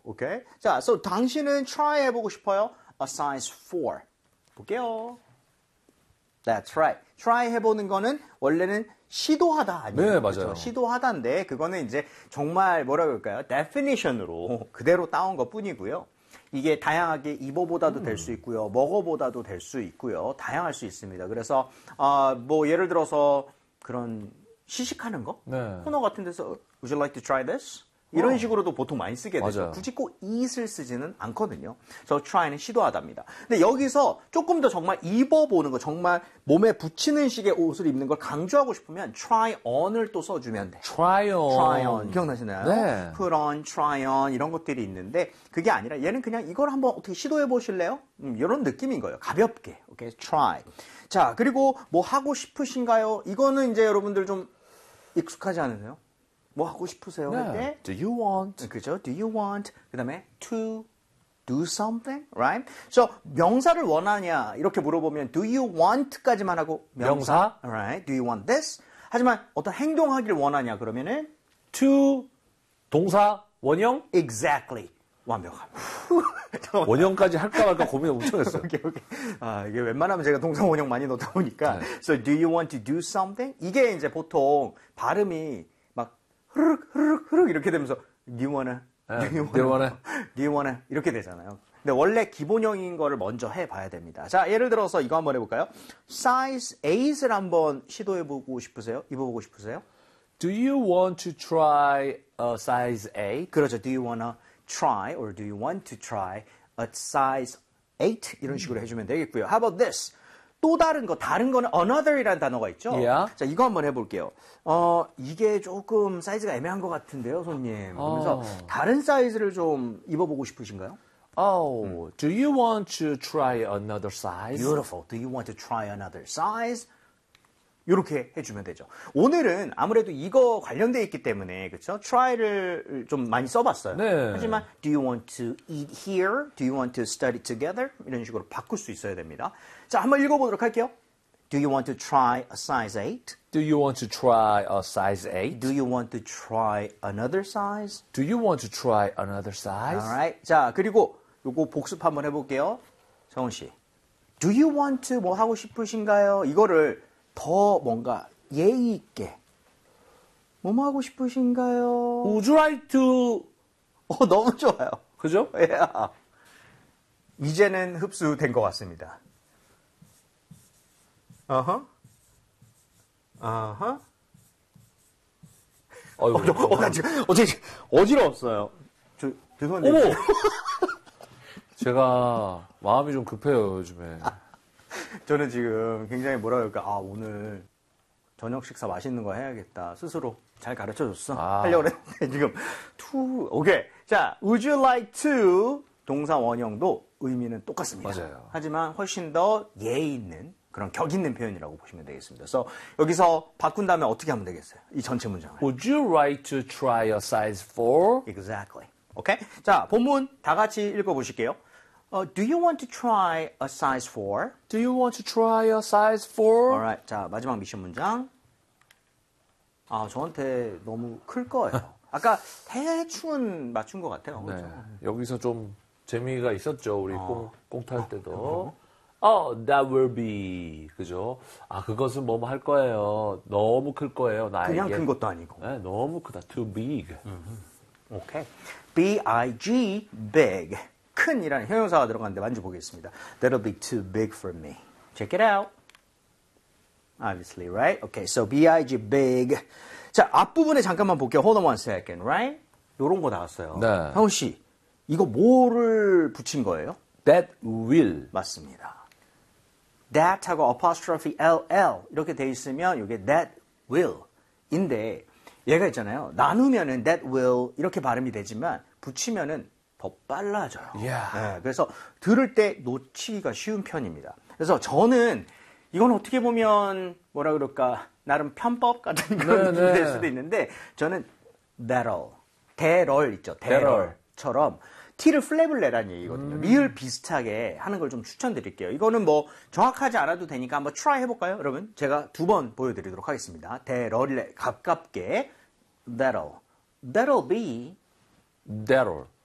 오케이? 자, so 당신은 try 해보고 싶어요? A size 4. 볼게요. That's right. try 해보는 거는 원래는 시도하다 아니에요? 네, 맞아요. 그렇죠? 시도하다인데 그거는 이제 정말 뭐라 그럴까요? definition으로 그대로 따온 것 뿐이고요. 이게 다양하게 입어보다도 될 수 있고요. 먹어보다도 될 수 있고요. 다양할 수 있습니다. 그래서 뭐 예를 들어서 그런 시식하는 거? 네. 코너 같은 데서 Would you like to try this? 이런 식으로도 보통 많이 쓰게 되죠. 맞아요. 굳이 꼭 eat을 쓰지는 않거든요. 그래서 try는 시도하답니다. 근데 여기서 조금 더 정말 입어보는 거, 정말 몸에 붙이는 식의 옷을 입는 걸 강조하고 싶으면 try on을 또 써주면 돼요. Try on. try on. 기억나시나요? 네. put on, try on 이런 것들이 있는데 그게 아니라 얘는 그냥 이걸 한번 어떻게 시도해 보실래요? 이런 느낌인 거예요. 가볍게. 오케이, try. 자, 그리고 뭐 하고 싶으신가요? 이거는 이제 여러분들 좀 익숙하지 않으세요? 뭐 하고 싶으세요? 네. 할 때? Do you want? 그죠? Do you want? 그 다음에 to do something, right? So 명사를 원하냐 이렇게 물어보면 do you want까지만 하고 명사? right? Do you want this? 하지만 어떤 행동하기를 원하냐 그러면은 To 동사 원형? exactly 완벽합니다. 원형까지 할까 말까 고민 엄청 했어요. 오케이. 이게 웬만하면 제가 동사 원형 많이 넣다 보니까 네. so do you want to do something? 이게 이제 보통 발음이 막 흐르륵 이렇게 되면서 do you wanna? Do you wanna? 이렇게 되잖아요. 근데 원래 기본형인 거를 먼저 해봐야 됩니다. 자, 예를 들어서 이거 한번 해볼까요? size 8을 한번 시도해보고 싶으세요? 입어보고 싶으세요? Do you want to try a size 8? 그렇죠. Do you wanna try or do you want to try a size 8? 이런 식으로 해주면 되겠고요. How about this? 또 다른 거는 another이라는 단어가 있죠? Yeah. 자, 이거 한번 해볼게요. 이게 조금 사이즈가 애매한 것 같은데요, 손님. 그래서 다른 사이즈를 좀 입어보고 싶으신가요? Oh, do you want to try another size? Beautiful. Do you want to try another size? 이렇게 해주면 되죠. 오늘은 아무래도 이거 관련되어 있기 때문에 그렇죠? try를 좀 많이 써봤어요. 네. 하지만 do you want to eat here? Do you want to study together? 이런 식으로 바꿀 수 있어야 됩니다. 자, 한번 읽어보도록 할게요. Do you want to try a size 8? Do you want to try a size 8? Do you want to try another size? Do you want to try another size? Alright. 자, 그리고 요거 복습 한번 해볼게요. 정훈 씨. Do you want to 뭐 하고 싶으신가요? 이거를 더 뭔가 예의 있게 뭐 하고 싶으신가요? Would you like to? 너무 좋아요. 그죠? Yeah. 이제는 흡수된 것 같습니다. 어허. 어허. 나 지금 어지러웠어요. 죄송한데. 어머! 제가 마음이 좀 급해요, 요즘에. 저는 지금 굉장히 뭐라 그럴까, 오늘 저녁 식사 맛있는 거 해야겠다. 스스로 잘 가르쳐줬어. 하려고 했는데 지금 오케이. 자, would you like to 동사 원형도 의미는 똑같습니다. 맞아요. 하지만 훨씬 더 예의 있는 그런 격 있는 표현이라고 보시면 되겠습니다. 그래서 여기서 바꾼 다음에 어떻게 하면 되겠어요? 이 전체 문장을. Would you like to try a size 4? Exactly. 오케이? 자, 본문 다 같이 읽어보실게요. Do you want to try a size 4? Do you want to try a size 4? Alright. 자, 마지막 미션 문장. 저한테 너무 클 거예요. 아까 대충은 맞춘 것 같아요. 네. 그렇죠? 여기서 좀 재미가 있었죠. 우리 꽁 탈 때도. That will be. 그죠? 그것은 뭐뭐 할 거예요. 너무 클 거예요. 나에게. 그냥 큰 것도 아니고. 네, 너무 크다. Too big. 오케이. B-I-G, big. 큰이라는 형용사가 들어가는데 만져보겠습니다. That'll be too big for me. Check it out. Obviously, right? Okay, so B-I-G, big. 자, 앞부분에 잠깐만 볼게요. Hold on one second, right? 요런 거 나왔어요. 네. 형우 씨, 이거 뭐를 붙인 거예요? That will. 맞습니다. That하고 apostrophe LL 이렇게 돼 있으면 이게 that will인데 얘가 있잖아요. 나누면은 that will 이렇게 발음이 되지만 붙이면은 더 빨라져요. Yeah. 네, 그래서 들을 때 놓치기가 쉬운 편입니다. 그래서 저는 이건 어떻게 보면 뭐라 그럴까 나름 편법 같은 그런 느낌이 될 수도 있는데 저는 대럴 있죠. 대럴처럼 T를 플랩을 내라는 얘기거든요. 리을 비슷하게 하는 걸 좀 추천드릴게요. 이거는 뭐 정확하지 않아도 되니까 한번 try 해볼까요, 여러분? 제가 2번 보여드리도록 하겠습니다. 대럴에 가깝게 that'll be That'll.